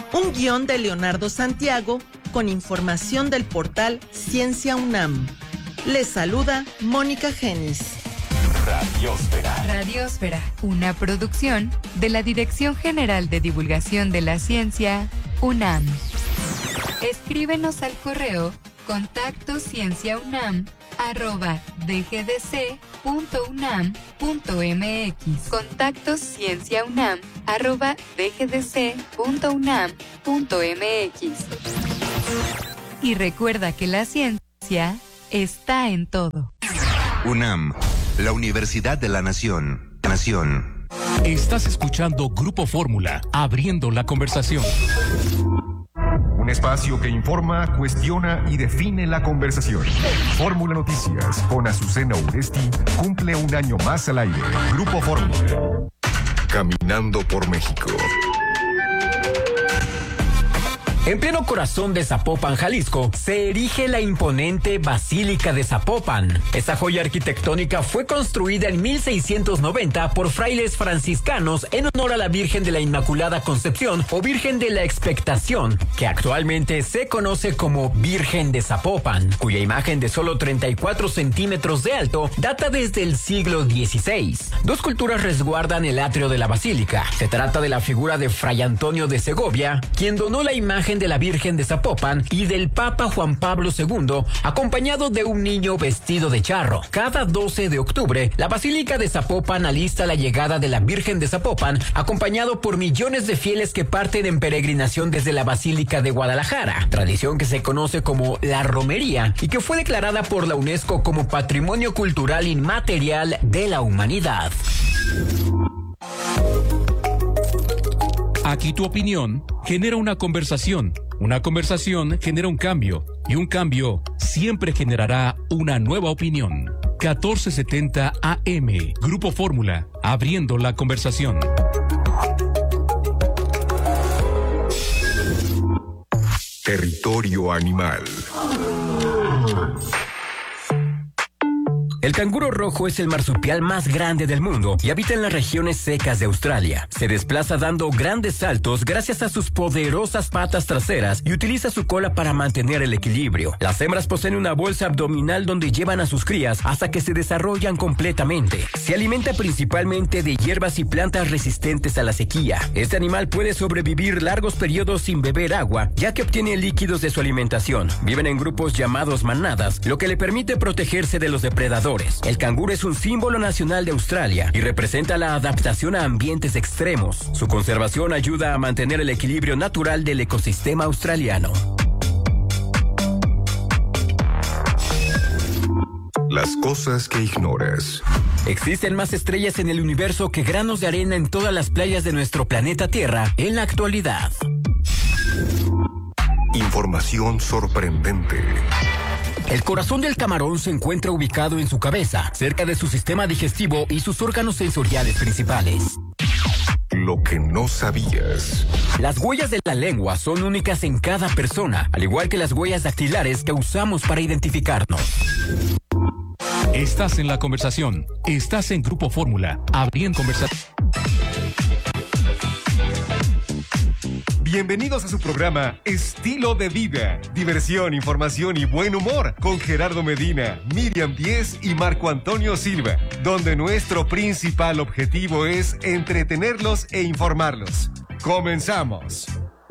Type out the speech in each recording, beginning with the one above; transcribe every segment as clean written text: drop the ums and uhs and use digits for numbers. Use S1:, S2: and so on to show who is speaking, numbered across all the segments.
S1: Un guión de Leonardo Santiago con información del portal Ciencia UNAM. Les saluda Mónica Genis.
S2: Radiósfera. Radiósfera, una producción de la Dirección General de Divulgación de la Ciencia, UNAM. Escríbenos al correo contactocienciaunam@dgdc.unam.mx. contactocienciaunam@dgdc.unam.mx. Y recuerda que la ciencia está en todo.
S3: UNAM, la Universidad de la Nación.
S4: Estás escuchando Grupo Fórmula, abriendo la conversación.
S5: Un espacio que informa, cuestiona y define la conversación. Fórmula Noticias con Azucena Uresti cumple un año más al aire. Grupo Fórmula. Caminando por México.
S6: En pleno corazón de Zapopan, Jalisco, se erige la imponente Basílica de Zapopan. Esta joya arquitectónica fue construida en 1690 por frailes franciscanos en honor a la Virgen de la Inmaculada Concepción o Virgen de la Expectación, que actualmente se conoce como Virgen de Zapopan, cuya imagen de solo 34 centímetros de alto data desde el siglo XVI. Dos culturas resguardan el atrio de la basílica. Se trata de la figura de Fray Antonio de Segovia, quien donó la imagen de la Virgen de Zapopan, y del Papa Juan Pablo II, acompañado de un niño vestido de charro. Cada 12 de octubre, la Basílica de Zapopan alista la llegada de la Virgen de Zapopan, acompañado por millones de fieles que parten en peregrinación desde la Basílica de Guadalajara, tradición que se conoce como la romería y que fue declarada por la UNESCO como Patrimonio Cultural Inmaterial de la Humanidad.
S4: Aquí tu opinión genera una conversación genera un cambio, y un cambio siempre generará una nueva opinión. 1470 AM, Grupo Fórmula, abriendo la conversación.
S5: Territorio animal.
S6: El canguro rojo es el marsupial más grande del mundo y habita en las regiones secas de Australia. Se desplaza dando grandes saltos gracias a sus poderosas patas traseras y utiliza su cola para mantener el equilibrio. Las hembras poseen una bolsa abdominal donde llevan a sus crías hasta que se desarrollan completamente. Se alimenta principalmente de hierbas y plantas resistentes a la sequía. Este animal puede sobrevivir largos periodos sin beber agua, ya que obtiene líquidos de su alimentación. Viven en grupos llamados manadas, lo que le permite protegerse de los depredadores. El canguro es un símbolo nacional de Australia y representa la adaptación a ambientes extremos. Su conservación ayuda a mantener el equilibrio natural del ecosistema australiano.
S5: Las cosas que ignoras.
S6: Existen más estrellas en el universo que granos de arena en todas las playas de nuestro planeta Tierra en la actualidad.
S5: Información sorprendente.
S6: El corazón del camarón se encuentra ubicado en su cabeza, cerca de su sistema digestivo y sus órganos sensoriales principales.
S5: Lo que no sabías.
S6: Las huellas de la lengua son únicas en cada persona, al igual que las huellas dactilares que usamos para identificarnos.
S4: Estás en la conversación. Estás en Grupo Fórmula, abriendo conversación.
S5: Bienvenidos a su programa Estilo de Vida, diversión, información y buen humor con Gerardo Medina, Miriam Díez y Marco Antonio Silva, donde nuestro principal objetivo es entretenerlos e informarlos. ¡Comenzamos!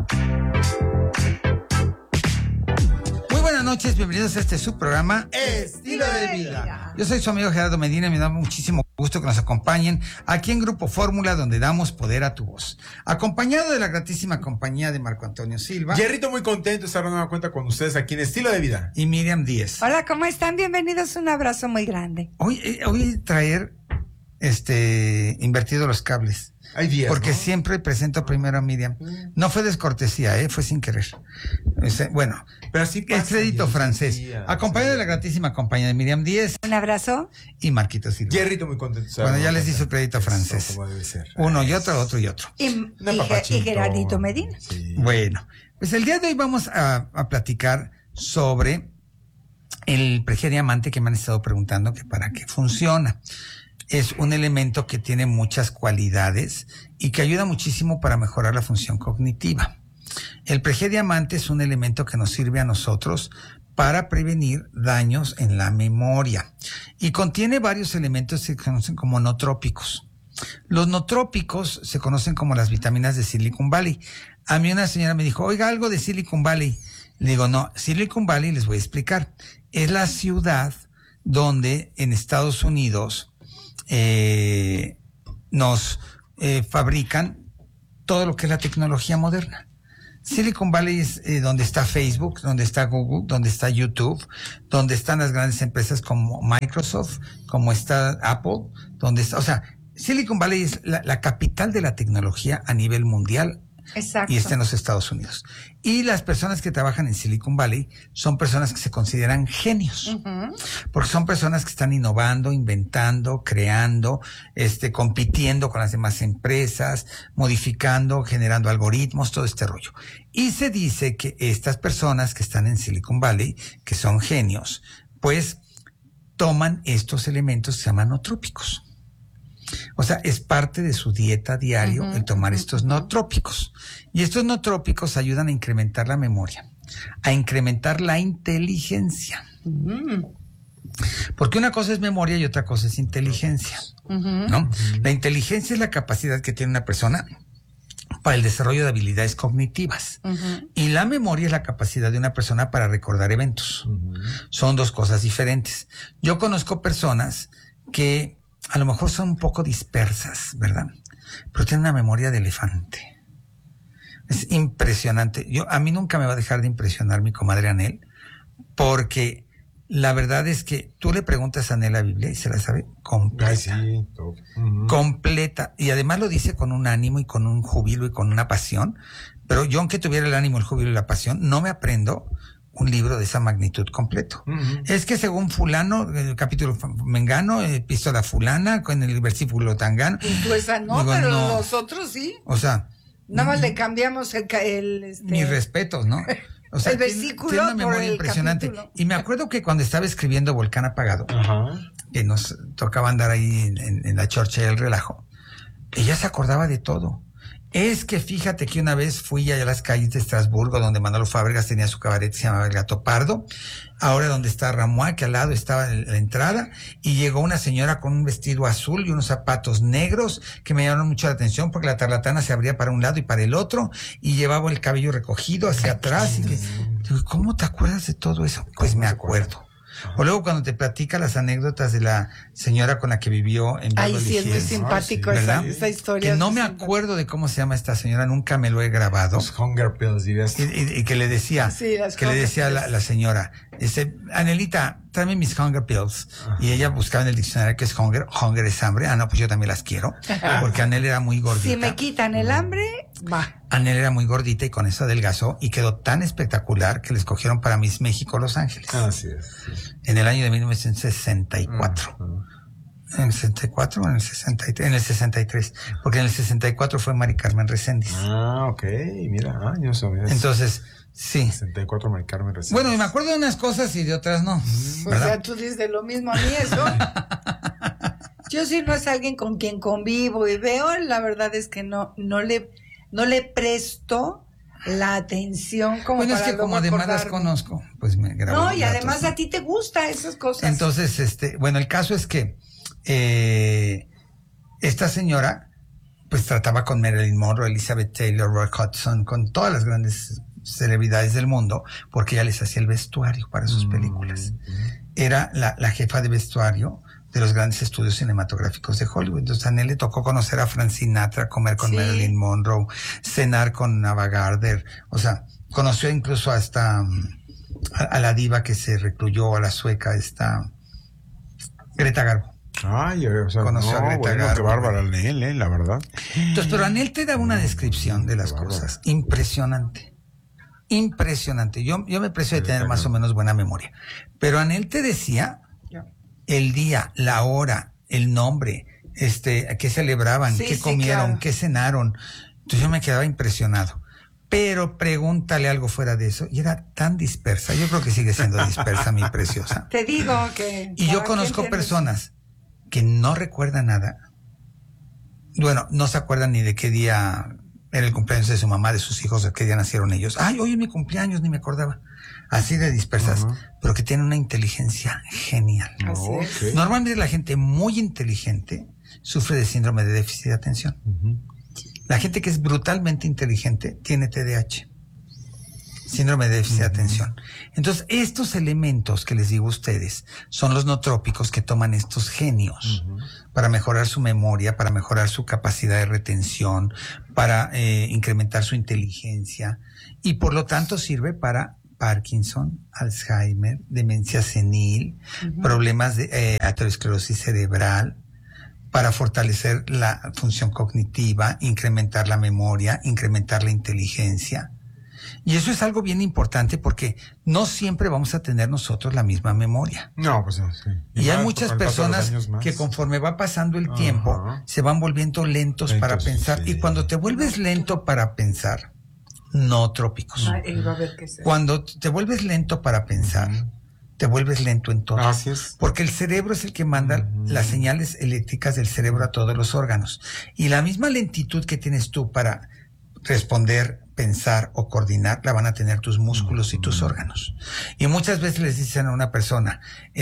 S7: Buenas noches, bienvenidos a este subprograma Estilo de Vida. Yo soy su amigo Gerardo Medina y me da muchísimo gusto que nos acompañen aquí en Grupo Fórmula, donde damos poder a tu voz. Acompañado de la gratísima compañía de Marco Antonio Silva.
S8: Jerrito, muy contento de estar de nueva cuenta con ustedes aquí en Estilo de Vida.
S7: Y Miriam Díez.
S9: Hola, ¿cómo están? Bienvenidos, un abrazo muy grande.
S7: Hoy traer invertido los cables.
S8: Hay días,
S7: porque
S8: ¿no?
S7: Siempre presento primero a Miriam. No fue descortesía, fue sin querer. Bueno,
S8: pero así pasa,
S7: es crédito francés. Acompañado de la gratísima compañía de Miriam Díez.
S9: Un abrazo.
S7: Y Marquito Silva.
S8: Jerrito, muy contento.
S7: Bueno, ya les di su crédito francés.
S8: Como debe ser.
S7: Uno y otro, otro y otro.
S9: Y Gerardito Medina.
S8: Sí.
S7: Bueno, pues el día de hoy vamos a platicar sobre el prejediamante, que me han estado preguntando que para qué funciona. Es un elemento que tiene muchas cualidades y que ayuda muchísimo para mejorar la función cognitiva. El pregediamante es un elemento que nos sirve a nosotros para prevenir daños en la memoria y contiene varios elementos que se conocen como nootrópicos. Los nootrópicos se conocen como las vitaminas de Silicon Valley. A mí una señora me dijo, oiga, algo de Silicon Valley. Le digo, no, Silicon Valley, les voy a explicar, es la ciudad donde en Estados Unidos nos fabrican todo lo que es la tecnología moderna. Silicon Valley es donde está Facebook, donde está Google, donde está YouTube, donde están las grandes empresas como Microsoft, como está Apple, donde está, o sea, Silicon Valley es la capital de la tecnología a nivel mundial.
S9: Exacto.
S7: Y está en los Estados Unidos. Y las personas que trabajan en Silicon Valley son personas que se consideran genios. Uh-huh. Porque son personas que están innovando, inventando, creando, compitiendo con las demás empresas, modificando, generando algoritmos, todo este rollo. Y se dice que estas personas que están en Silicon Valley, que son genios, pues toman estos elementos que se llaman nootrópicos. O sea, es parte de su dieta diario el tomar estos nootrópicos. Y estos nootrópicos ayudan a incrementar la memoria, a incrementar la inteligencia. Porque una cosa es memoria y otra cosa es inteligencia, ¿no? La inteligencia es la capacidad que tiene una persona para el desarrollo de habilidades cognitivas. Y la memoria es la capacidad de una persona para recordar eventos. Son dos cosas diferentes. Yo conozco personas que a lo mejor son un poco dispersas, ¿verdad? Pero tienen una memoria de elefante. Es impresionante. A mí nunca me va a dejar de impresionar mi comadre Anel, porque la verdad es que tú le preguntas a Anel la Biblia y se la sabe completa. Ay, sí. Completa. Y además lo dice con un ánimo y con un júbilo y con una pasión. Pero yo, aunque tuviera el ánimo, el júbilo y la pasión, no me aprendo un libro de esa magnitud completo. Es que según fulano, el capítulo mengano, epístola fulana, con el versículo tangano.
S9: Pues no, digo, pero no. Nosotros sí.
S7: O sea,
S9: nada más le cambiamos
S7: mis respetos, ¿no? O sea,
S9: el versículo
S7: tiene una memoria
S9: por el
S7: impresionante.
S9: Capítulo.
S7: Y me acuerdo que cuando estaba escribiendo Volcán Apagado, que nos tocaba andar ahí en la chorcha y el relajo, ella se acordaba de todo. Es que fíjate que una vez fui allá a las calles de Estrasburgo, donde Manolo Fábregas tenía su cabaret, se llamaba El Gato Pardo, ahora donde está Ramoa, que al lado estaba la entrada, y llegó una señora con un vestido azul y unos zapatos negros que me llamaron mucho la atención porque la tarlatana se abría para un lado y para el otro, y llevaba el cabello recogido hacia atrás. Y digo, ¿cómo te acuerdas de todo eso? Pues me acuerdo. O luego cuando te platica las anécdotas de la señora con la que vivió en Beverly
S9: Hills. Ay, sí, es muy simpático esa historia.
S7: Que no me acuerdo de cómo se llama esta señora, nunca me lo he grabado.
S8: Los Hunger Pills.
S7: Y que le decía, la señora, Anelita, tráeme mis Hunger Pills. Y ella buscaba en el diccionario qué es hunger. Hunger es hambre. Ah, no, pues yo también las quiero. Porque Anel era muy gordita.
S9: Si me quitan el hambre, va.
S7: Anel era muy gordita y con eso adelgazó y quedó tan espectacular que le escogieron para Miss México Los Ángeles.
S8: Así es.
S7: En el año de 1964. ¿En el 64 o en el 63? En el 63. Porque en el 64 fue Mari Carmen Reséndiz.
S8: Ah, ok. Mira, yo sabía eso.
S7: Entonces, sí.
S8: 64 Mari Carmen Reséndiz.
S7: Bueno, y me acuerdo de unas cosas y de otras no.
S9: O sea, tú dices lo mismo a mí eso. Yo sí no es alguien con quien convivo y veo, la verdad es que no le presto la atención como
S7: bueno,
S9: para
S7: es que como además las conozco, pues me grabo.
S9: No, y además a ti te gusta esas cosas.
S7: Entonces, bueno, el caso es que esta señora pues trataba con Marilyn Monroe, Elizabeth Taylor, Roy Hodgson, con todas las grandes celebridades del mundo, porque ella les hacía el vestuario para sus películas. Era la jefa de vestuario de los grandes estudios cinematográficos de Hollywood. Entonces a Anel le tocó conocer a Frank Sinatra, comer con Marilyn Monroe, cenar con Ava Gardner, o sea, conoció incluso hasta a la diva que se recluyó, a la sueca, Greta Garbo.
S8: Ay, o sea,
S7: conoció a Greta Garbo.
S8: Qué bárbara Anel, la verdad.
S7: Entonces, pero Anel te da una descripción de las cosas impresionante. Impresionante. Yo me precio de tener más o menos buena memoria. Pero Anel te decía el día, la hora, el nombre, qué celebraban, qué comieron, claro, qué cenaron. Entonces yo me quedaba impresionado. Pero pregúntale algo fuera de eso. Y era tan dispersa. Yo creo que sigue siendo dispersa, mi preciosa.
S9: Te digo que...
S7: Y yo conozco personas que no recuerdan nada. Bueno, no se acuerdan ni de qué día era el cumpleaños de su mamá, de sus hijos, de qué día nacieron ellos. Ay, hoy es mi cumpleaños, ni me acordaba. Así de dispersas, pero que tienen una inteligencia genial.
S9: Así es.
S7: Normalmente la gente muy inteligente sufre de síndrome de déficit de atención. La gente que es brutalmente inteligente tiene TDAH, síndrome de déficit de atención. Entonces, estos elementos que les digo a ustedes son los nootrópicos que toman estos genios para mejorar su memoria, para mejorar su capacidad de retención, para incrementar su inteligencia, y por lo tanto sirve para Parkinson, Alzheimer, demencia senil, problemas de aterosclerosis cerebral, para fortalecer la función cognitiva, incrementar la memoria, incrementar la inteligencia. Y eso es algo bien importante porque no siempre vamos a tener nosotros la misma memoria.
S8: No, pues sí.
S7: Y hay muchas personas que conforme va pasando el tiempo se van volviendo lentos para pensar. Sí. Y cuando te vuelves lento para pensar, nootrópicos. Cuando te vuelves lento para pensar, te vuelves lento en todo.
S8: Así es.
S7: Porque el cerebro es el que manda las señales eléctricas del cerebro a todos los órganos. Y la misma lentitud que tienes tú para responder, pensar o coordinar, la van a tener tus músculos y tus órganos. Y muchas veces les dicen a una persona,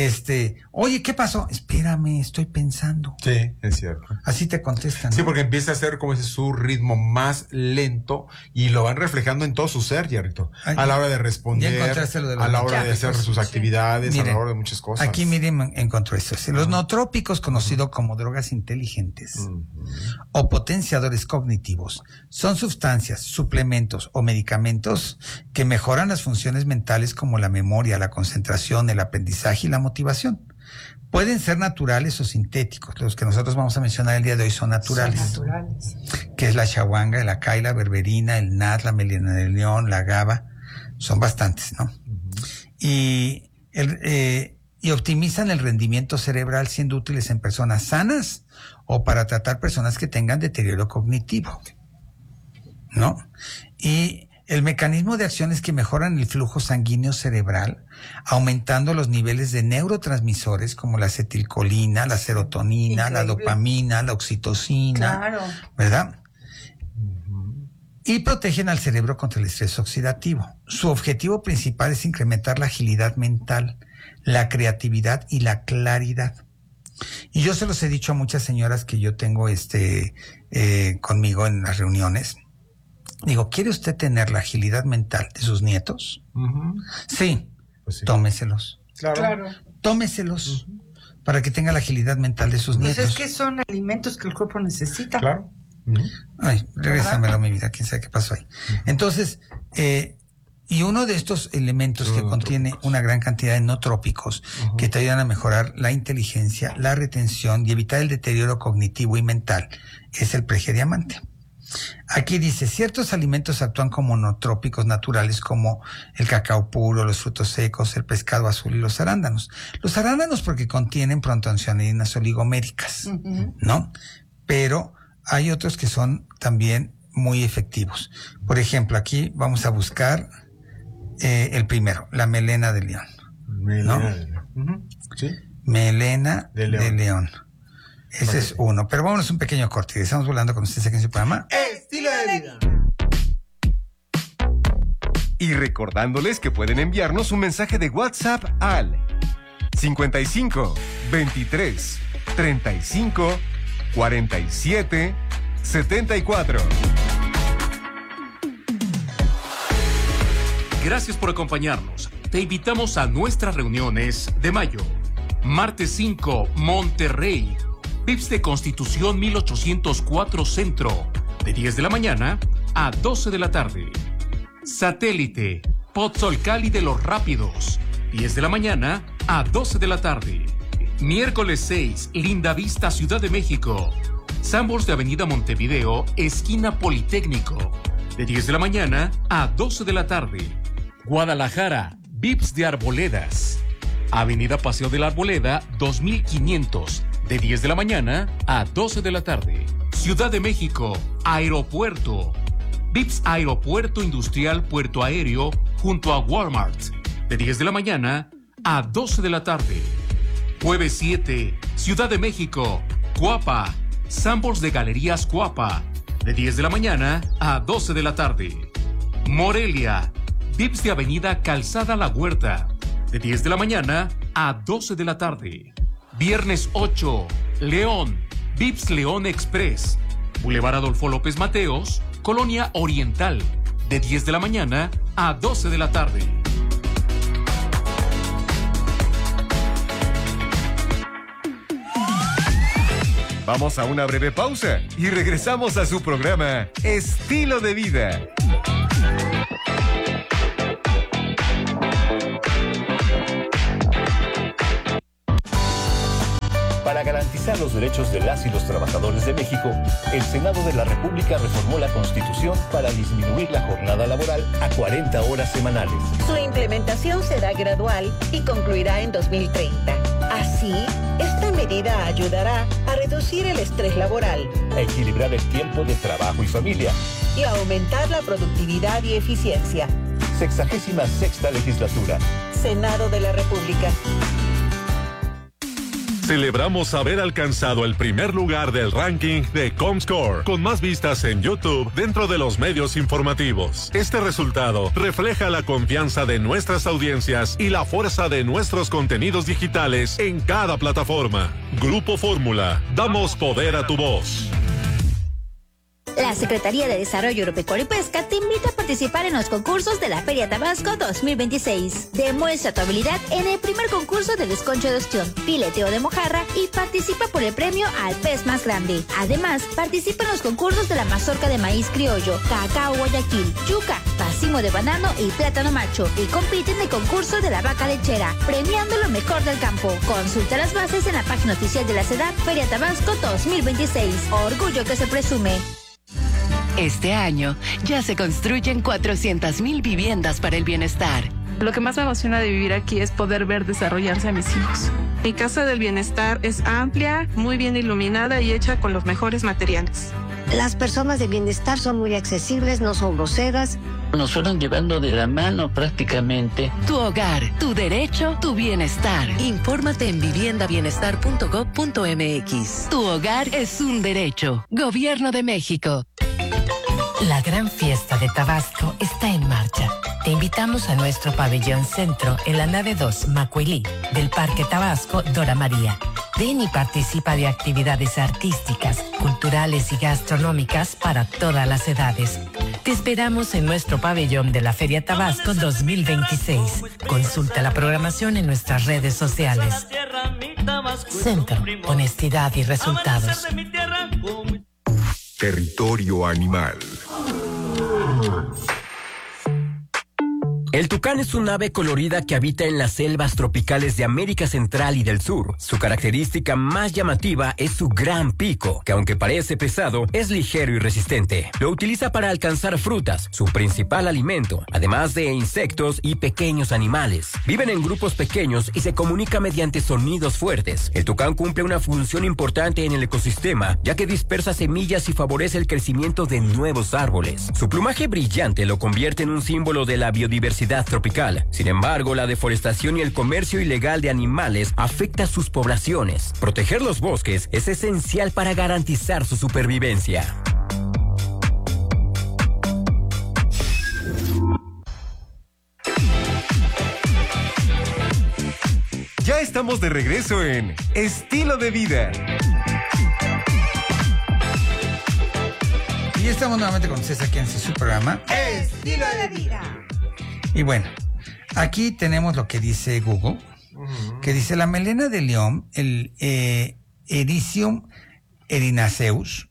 S7: oye, ¿qué pasó? Espérame, estoy pensando.
S8: Sí, es cierto.
S7: Así te contestan, ¿no?
S8: Sí, porque empieza a ser, como dice, su ritmo más lento y lo van reflejando en todo su ser, Yarito. A la hora de responder, a la hora de hacer sus actividades, miren, a la hora de muchas cosas. Aquí Miriam
S7: encontró esto. Los nootrópicos, conocidos como drogas inteligentes o potenciadores cognitivos, son sustancias, suplementos o medicamentos que mejoran las funciones mentales como la memoria, la concentración, el aprendizaje y la motivación. Pueden ser naturales o sintéticos. Los que nosotros vamos a mencionar el día de hoy son naturales. Que es la chawanga, la kai, la berberina, el nat, la melena de león, la GABA. Son bastantes, ¿no? Y optimizan el rendimiento cerebral siendo útiles en personas sanas o para tratar personas que tengan deterioro cognitivo, ¿no? Y el mecanismo de acción es que mejoran el flujo sanguíneo cerebral, aumentando los niveles de neurotransmisores como la acetilcolina, la serotonina, la dopamina, la oxitocina, ¿verdad? Y protegen al cerebro contra el estrés oxidativo. Su objetivo principal es incrementar la agilidad mental, la creatividad y la claridad. Y yo se los he dicho a muchas señoras que yo tengo conmigo en las reuniones. Digo, ¿quiere usted tener la agilidad mental de sus nietos? Sí, pues sí. Tómeselos.
S9: Claro.
S7: Tómeselos para que tenga la agilidad mental de sus nietos.
S9: Pues es que son alimentos que el cuerpo necesita.
S8: Claro.
S7: Ay, regrésamelo, mi vida, quién sabe qué pasó ahí. Entonces, y uno de estos elementos que contiene una gran cantidad de nootrópicos que te ayudan a mejorar la inteligencia, la retención y evitar el deterioro cognitivo y mental es el pregiediamante. Aquí dice, ciertos alimentos actúan como nootrópicos naturales como el cacao puro, los frutos secos, el pescado azul y los arándanos. Los arándanos porque contienen proanthocyanidins oligoméricas, ¿no? Pero hay otros que son también muy efectivos. Por ejemplo, aquí vamos a buscar el primero, la melena de león.
S8: ¿Sí?
S7: Melena de león. Ese es uno. Pero vámonos un pequeño corte. Estamos volando con ustedes aquí en su programa
S5: Estilo de Vida. Y recordándoles que pueden enviarnos un mensaje de WhatsApp al 55 23 35 47 74.
S4: Gracias por acompañarnos. Te invitamos a nuestras reuniones de mayo. Martes 5, Monterrey. Vips de Constitución 1804 Centro. De 10 de la mañana a 12 de la tarde. Satélite. Pozzolcali de los Rápidos. 10 de la mañana a 12 de la tarde. Miércoles 6, Lindavista, Ciudad de México. Sanborns de Avenida Montevideo, esquina Politécnico. De 10 de la mañana a 12 de la tarde. Guadalajara, Vips de Arboledas. Avenida Paseo de la Arboleda, 2500. De 10 de la mañana a 12 de la tarde. Ciudad de México, Aeropuerto. Vips Aeropuerto Industrial Puerto Aéreo junto a Walmart. De 10 de la mañana a 12 de la tarde. Jueves 7, Ciudad de México, Cuapa. Sanborns de Galerías Cuapa.
S10: de 10 de la mañana a 12 de la tarde. Morelia, VIPS de Avenida Calzada La Huerta, de 10 de la mañana a 12 de la tarde. Viernes 8, León, VIPS León Express, Boulevard Adolfo López Mateos, Colonia Oriental, de 10 de la mañana a 12 de la tarde.
S5: Vamos a una breve pausa y regresamos a su programa Estilo de Vida.
S11: Para garantizar los derechos de las y los trabajadores de México, el Senado de la República reformó la Constitución para disminuir la jornada laboral a 40 horas semanales.
S12: Su implementación será gradual y concluirá en 2030. Así, esta medida ayudará a reducir el estrés laboral,
S11: a equilibrar el tiempo de trabajo y familia
S12: y a aumentar la productividad y eficiencia.
S11: 66ª legislatura.
S12: Senado de la República.
S13: Celebramos haber alcanzado el primer lugar del ranking de Comscore, con más vistas en YouTube dentro de los medios informativos. Este resultado refleja la confianza de nuestras audiencias y la fuerza de nuestros contenidos digitales en cada plataforma. Grupo Fórmula, damos poder a tu voz.
S14: La Secretaría de Desarrollo Agropecuario y Pesca te invita a participar en los concursos de la Feria Tabasco 2026. Demuestra tu habilidad en el primer concurso de desconcho de ostión, fileteo de mojarra y participa por el premio al pez más grande. Además, participa en los concursos de la mazorca de maíz criollo, cacao Guayaquil, yuca, racimo de banano y plátano macho y compite en el concurso de la vaca lechera, premiando lo mejor del campo. Consulta las bases en la página oficial de la SEDAP Feria Tabasco 2026. Orgullo que se presume.
S15: Este año ya se construyen 400,000 viviendas para el bienestar.
S16: Lo que más me emociona de vivir aquí es poder ver desarrollarse a mis hijos. Mi casa del bienestar es amplia, muy bien iluminada y hecha con los mejores materiales.
S17: Las personas de bienestar son muy accesibles, no son groseras.
S18: Nos fueron llevando de la mano prácticamente.
S15: Tu hogar, tu derecho, tu bienestar.
S19: Infórmate en viviendabienestar.gov.mx.
S15: Tu hogar es un derecho. Gobierno de México.
S20: La gran fiesta de Tabasco está en marcha. Te invitamos a nuestro pabellón centro en la nave 2 Macuilí del Parque Tabasco Dora María. Ven y participa de actividades artísticas, culturales y gastronómicas para todas las edades. Te esperamos en nuestro pabellón de la Feria Tabasco 2026. Consulta la programación en nuestras redes sociales. Centro, honestidad y resultados.
S21: Territorio animal.
S6: El tucán es un ave colorida que habita en las selvas tropicales de América Central y del Sur. Su característica más llamativa es su gran pico, que aunque parece pesado, es ligero y resistente. Lo utiliza para alcanzar frutas, su principal alimento, además de insectos y pequeños animales. Viven en grupos pequeños y se comunica mediante sonidos fuertes. El tucán cumple una función importante en el ecosistema, ya que dispersa semillas y favorece el crecimiento de nuevos árboles. Su plumaje brillante lo convierte en un símbolo de la biodiversidad tropical. Sin embargo, la deforestación y el comercio ilegal de animales afecta a sus poblaciones. Proteger los bosques es esencial para garantizar su supervivencia.
S5: Ya estamos de regreso en Estilo de Vida.
S7: Y estamos nuevamente con ustedes aquí en su programa
S9: Estilo de Vida.
S7: Y bueno, aquí tenemos lo que dice Google, que dice la melena de león, el Ericium erinaceus,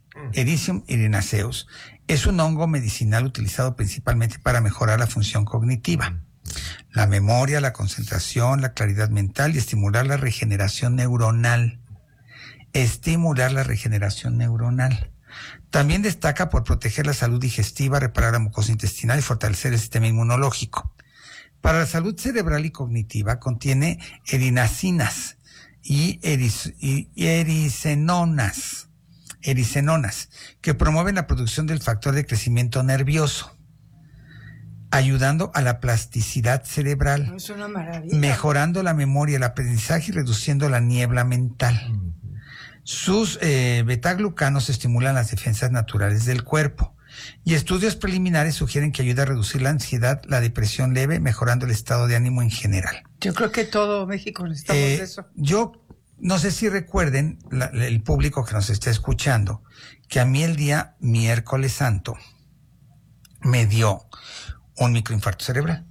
S7: es un hongo medicinal utilizado principalmente para mejorar la función cognitiva, la memoria, la concentración, la claridad mental y estimular la regeneración neuronal. También destaca por proteger la salud digestiva, reparar la mucosa intestinal y fortalecer el sistema inmunológico. Para la salud cerebral y cognitiva contiene erinacinas y ericenonas, que promueven la producción del factor de crecimiento nervioso, ayudando a la plasticidad cerebral,
S9: Es una maravilla.
S7: mejorando la memoria, el aprendizaje y reduciendo la niebla mental. Sus betaglucanos estimulan las defensas naturales del cuerpo. Y estudios preliminares sugieren que ayuda a reducir la ansiedad, la depresión leve, mejorando el estado de ánimo en general.
S9: Yo creo que todo México necesitamos eso.
S7: Yo no sé si recuerden, el público que nos está escuchando, que a mí el día miércoles santo me dio un microinfarto cerebral.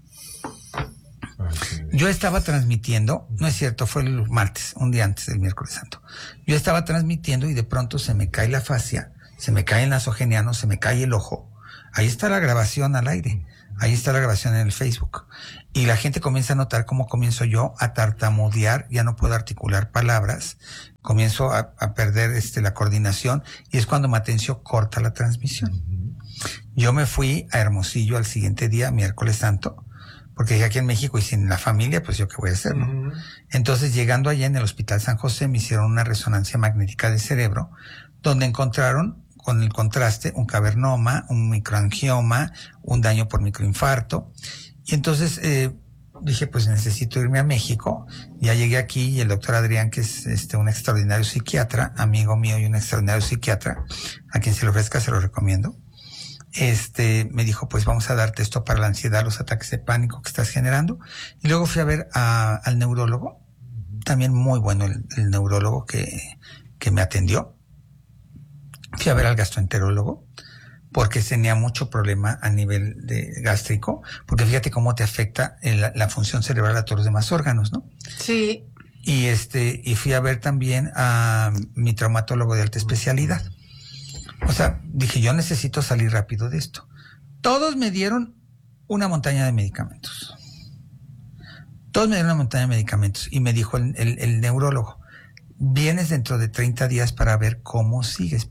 S7: Yo estaba transmitiendo, no es cierto, fue el martes, un día antes del miércoles santo. Yo estaba transmitiendo y de pronto se me cae la fascia, se me cae el nasogeniano, se me cae el ojo. Ahí está la grabación al aire, ahí está la grabación en el Facebook. Y la gente comienza a notar cómo comienzo yo a tartamudear, ya no puedo articular palabras, comienzo a perder la coordinación y es cuando Matencio corta la transmisión. Yo me fui a Hermosillo al siguiente día, miércoles santo, porque dije aquí en México y sin la familia, pues yo qué voy a hacer, ¿no? Entonces, llegando allá en el Hospital San José, me hicieron una resonancia magnética del cerebro, donde encontraron, con el contraste, un cavernoma, un microangioma, un daño por microinfarto. Y entonces dije, pues necesito irme a México. Ya llegué aquí y el doctor Adrián, que es un extraordinario psiquiatra, amigo mío y un extraordinario psiquiatra, a quien se lo ofrezca se lo recomiendo. Me dijo, pues vamos a darte esto para la ansiedad, los ataques de pánico que estás generando. Y luego fui a ver al neurólogo, también muy bueno el neurólogo que me atendió. Fui a ver al gastroenterólogo, porque tenía mucho problema a nivel de gástrico, porque fíjate cómo te afecta la función cerebral a todos los demás órganos, ¿no?
S9: Sí.
S7: Y fui a ver también a mi traumatólogo de alta especialidad. O sea, dije, yo necesito salir rápido de esto. Todos me dieron una montaña de medicamentos. Y me dijo el neurólogo, vienes dentro de 30 días para ver cómo sigues.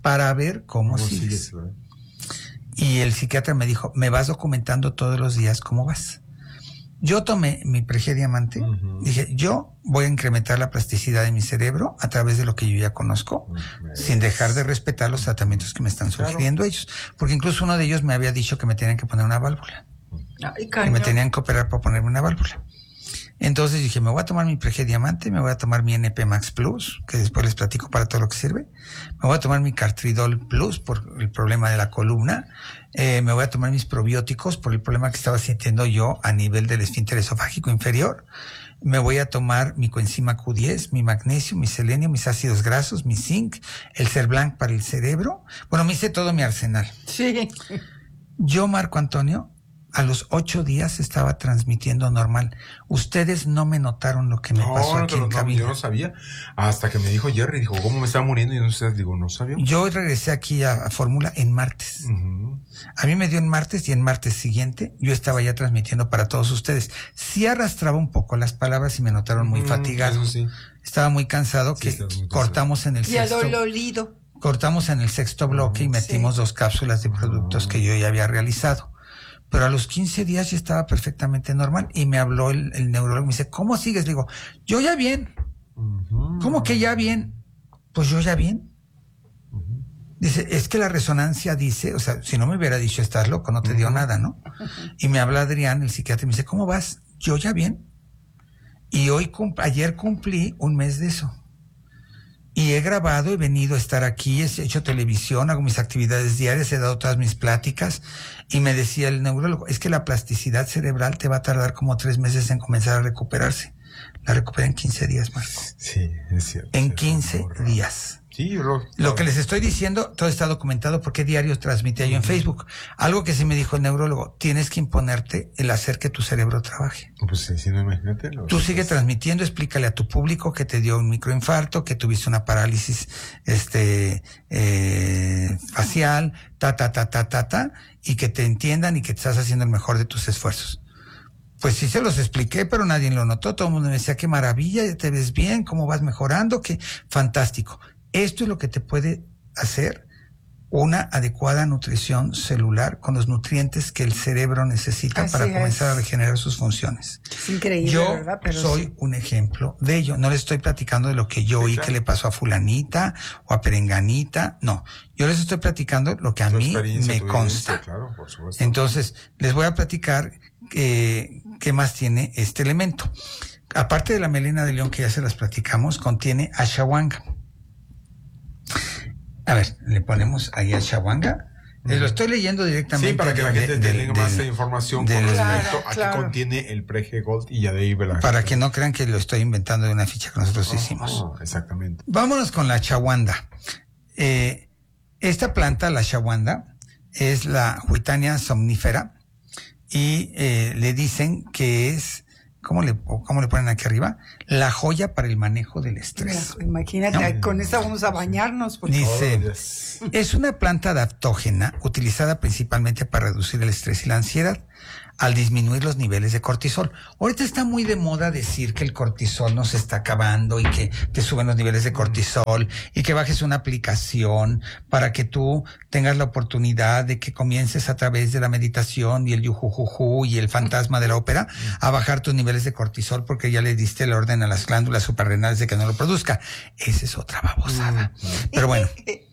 S7: Y el psiquiatra me dijo, me vas documentando todos los días cómo vas. Yo tomé mi Pregia Diamante, dije, yo voy a incrementar la plasticidad de mi cerebro a través de lo que yo ya conozco, sin dejar de respetar los tratamientos que me están sugiriendo ellos. Porque incluso uno de ellos me había dicho que me tenían que poner una válvula. Que me tenían que operar para ponerme una válvula. Entonces dije, me voy a tomar mi Pregia Diamante, me voy a tomar mi NP Max Plus, que después les platico para todo lo que sirve. Me voy a tomar mi Cartridol Plus por el problema de la columna. Me voy a tomar mis probióticos por el problema que estaba sintiendo yo a nivel del esfínter esofágico inferior. Me voy a tomar mi coenzima Q10, mi magnesio, mi selenio, mis ácidos grasos, mi zinc, el Cerblanc para el cerebro. Bueno, me hice todo mi arsenal.
S9: Sí.
S7: Yo, Marco Antonio, a los 8 días estaba transmitiendo normal. Ustedes no me notaron lo que me pasó aquí en cabina.
S8: Yo no sabía. Hasta que me dijo Jerry, dijo, ¿cómo me estaba muriendo? Y entonces digo, no sabía.
S7: Yo regresé aquí a Fórmula en martes. A mí me dio en martes y en martes siguiente yo estaba ya transmitiendo para todos ustedes. Sí arrastraba un poco las palabras y me notaron muy fatigado.
S8: Eso sí.
S7: Estaba muy cansado, que cortamos en el sexto.
S9: Ya dolorido.
S7: Cortamos en el sexto bloque y metimos 2 cápsulas de productos que yo ya había realizado. Pero a los 15 días ya estaba perfectamente normal y me habló el neurólogo. Me dice, ¿cómo sigues? Le digo, yo ya bien. ¿Cómo que ya bien? Pues yo ya bien. Dice, es que la resonancia dice, o sea, si no me hubiera dicho estás loco, no te dio nada, ¿no? Y me habla Adrián, el psiquiatra, y me dice, ¿cómo vas? Yo ya bien. Y ayer cumplí un mes de eso. Y he grabado, he venido a estar aquí, he hecho televisión, hago mis actividades diarias, he dado todas mis pláticas. Y me decía el neurólogo, es que la plasticidad cerebral te va a tardar como 3 meses en comenzar a recuperarse. La recupera en 15 días, Marco.
S8: Sí, es cierto.
S7: En 15 días.
S8: Sí,
S7: lo que les estoy diciendo, todo está documentado porque diario transmitía yo en Facebook. Algo que sí me dijo el neurólogo, tienes que imponerte el hacer que tu cerebro trabaje.
S8: Pues sí, no, imagínate.
S7: Tú sigue transmitiendo, explícale a tu público que te dio un microinfarto, que tuviste una parálisis facial, y que te entiendan y que te estás haciendo el mejor de tus esfuerzos. Pues sí se los expliqué, pero nadie lo notó. Todo el mundo me decía, qué maravilla, te ves bien, cómo vas mejorando, qué fantástico. Esto es lo que te puede hacer una adecuada nutrición celular con los nutrientes que el cerebro necesita para comenzar a regenerar sus funciones.
S9: Es increíble,
S7: yo
S9: ¿verdad? Pero
S7: soy un ejemplo de ello. No les estoy platicando de lo que yo oí que le pasó a fulanita o a perenganita. No, yo les estoy platicando lo que a mí me consta.
S8: Claro, por supuesto.
S7: Entonces, les voy a platicar qué más tiene este elemento. Aparte de la melena de león que ya se las platicamos, contiene ashwagandha. A ver, le ponemos ahí a ashwagandha. Lo estoy leyendo directamente.
S8: Sí, para que la gente tenga más información con respecto a qué contiene el Prege Gold y ya de ahí
S7: para que no crean que lo estoy inventando de una ficha que nosotros hicimos.
S8: Exactamente.
S7: Vámonos con la ashwagandha. Esta planta, la ashwagandha, es la Huitania somnífera y le dicen que es, ¿cómo le ponen aquí arriba? La joya para el manejo del estrés.
S9: Mira, imagínate, con esa vamos a bañarnos.
S7: Dice, es una planta adaptógena utilizada principalmente para reducir el estrés y la ansiedad al disminuir los niveles de cortisol. Ahorita está muy de moda decir que el cortisol nos está acabando y que te suben los niveles de cortisol y que bajes una aplicación para que tú tengas la oportunidad de que comiences a través de la meditación y el yujujuju y el fantasma de la ópera a bajar tus niveles de cortisol porque ya le diste el orden a las glándulas suprarrenales de que no lo produzca. Esa es otra babosada. Pero bueno,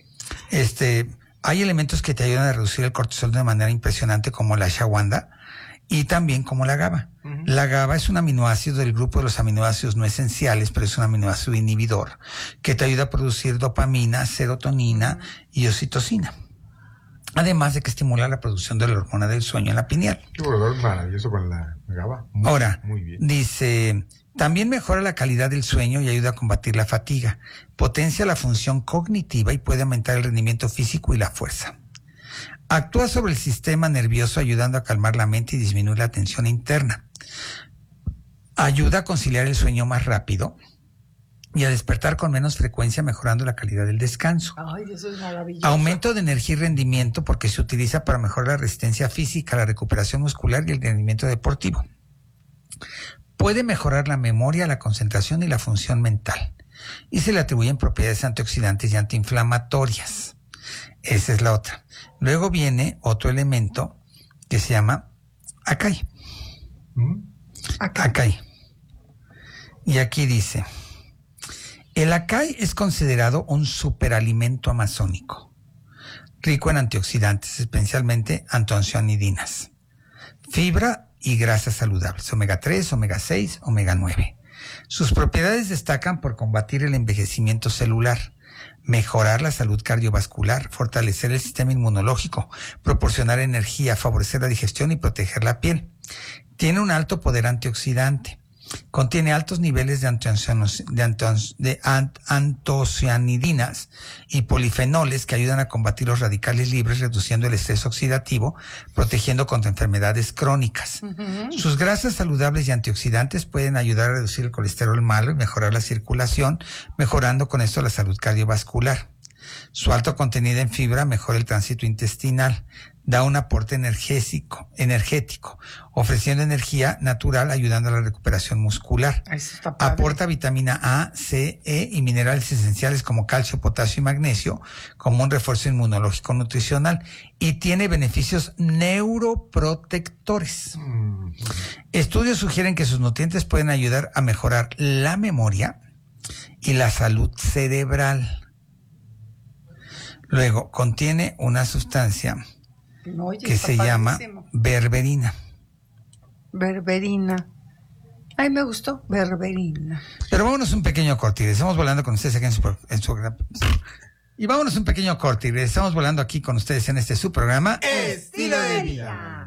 S7: hay elementos que te ayudan a reducir el cortisol de manera impresionante como la ashwagandha y también como la GABA. La GABA es un aminoácido del grupo de los aminoácidos no esenciales, pero es un aminoácido inhibidor que te ayuda a producir dopamina, serotonina y oxitocina. Además de que estimula la producción de la hormona del sueño en la pineal.
S8: Qué maravilloso con la GABA.
S7: Ahora,
S8: muy bien.
S7: Dice, también mejora la calidad del sueño y ayuda a combatir la fatiga. Potencia la función cognitiva y puede aumentar el rendimiento físico y la fuerza. Actúa sobre el sistema nervioso ayudando a calmar la mente y disminuir la tensión interna. Ayuda a conciliar el sueño más rápido y a despertar con menos frecuencia, mejorando la calidad del descanso.
S9: Ay, eso es maravilloso.
S7: Aumento de energía y rendimiento porque se utiliza para mejorar la resistencia física, la recuperación muscular y el rendimiento deportivo. Puede mejorar la memoria, la concentración y la función mental. Y se le atribuyen propiedades antioxidantes y antiinflamatorias. Esa es la otra. Luego viene otro elemento que se llama acai. Acai. Y aquí dice, el acai es considerado un superalimento amazónico, rico en antioxidantes, especialmente antocianidinas, fibra y grasas saludables, omega 3, omega 6, omega 9. Sus propiedades destacan por combatir el envejecimiento celular, mejorar la salud cardiovascular, fortalecer el sistema inmunológico, proporcionar energía, favorecer la digestión y proteger la piel. Tiene un alto poder antioxidante. Contiene altos niveles de antocianidinas y polifenoles que ayudan a combatir los radicales libres, reduciendo el estrés oxidativo, protegiendo contra enfermedades crónicas. Sus grasas saludables y antioxidantes pueden ayudar a reducir el colesterol malo y mejorar la circulación, mejorando con esto la salud cardiovascular. Su alto contenido en fibra mejora el tránsito intestinal, da un aporte energético, ofreciendo energía natural, ayudando a la recuperación muscular. Aporta vitamina A, C, E y minerales esenciales como calcio, potasio y magnesio, como un refuerzo inmunológico nutricional, y tiene beneficios neuroprotectores. Estudios sugieren que sus nutrientes pueden ayudar a mejorar la memoria y la salud cerebral. Luego, contiene una sustancia que se llama berberina.
S9: Berberina. Ay, me gustó, berberina.
S7: Pero vámonos un pequeño corte y regresamos volando con ustedes aquí en su y vámonos un pequeño corte y regresamos volando aquí con ustedes en su programa
S5: Estilo de Vida.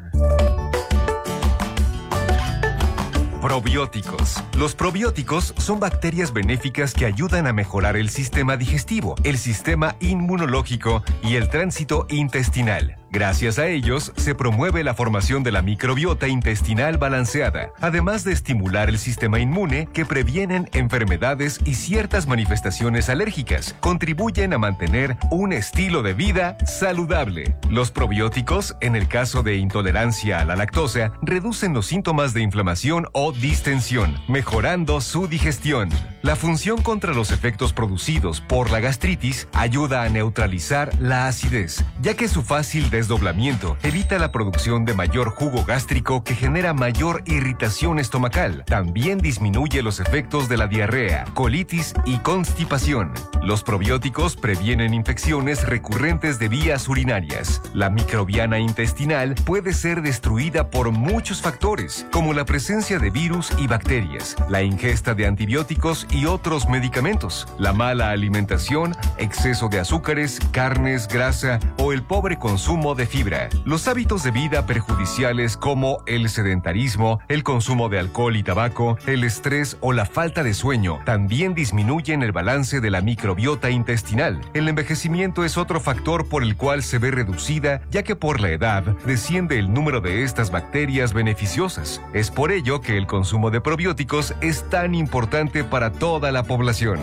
S19: Probióticos. Los probióticos son bacterias benéficas que ayudan a mejorar el sistema digestivo, el sistema inmunológico y el tránsito intestinal. Gracias a ellos, se promueve la formación de la microbiota intestinal balanceada, además de estimular el sistema inmune que previenen enfermedades y ciertas manifestaciones alérgicas. Contribuyen a mantener un estilo de vida saludable. Los probióticos, en el caso de intolerancia a la lactosa, reducen los síntomas de inflamación o distensión, mejorando su digestión. La función contra los efectos producidos por la gastritis ayuda a neutralizar la acidez, ya que su fácil desdoblamiento, evita la producción de mayor jugo gástrico que genera mayor irritación estomacal. También disminuye los efectos de la diarrea, colitis y constipación. Los probióticos previenen infecciones recurrentes de vías urinarias. La microbiana intestinal puede ser destruida por muchos factores, como la presencia de virus y bacterias, la ingesta de antibióticos y otros medicamentos, la mala alimentación, exceso de azúcares, carnes, grasa o el pobre consumo de fibra. Los hábitos de vida perjudiciales como el sedentarismo, el consumo de alcohol y tabaco, el estrés o la falta de sueño también disminuyen el balance de la microbiota intestinal. El envejecimiento es otro factor por el cual se ve reducida, ya que por la edad desciende el número de estas bacterias beneficiosas. Es por ello que el consumo de probióticos es tan importante para toda la población.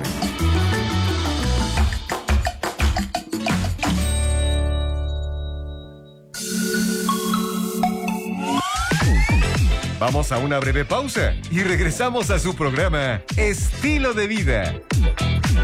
S19: Vamos a una breve pausa y regresamos a su programa Estilo de Vida.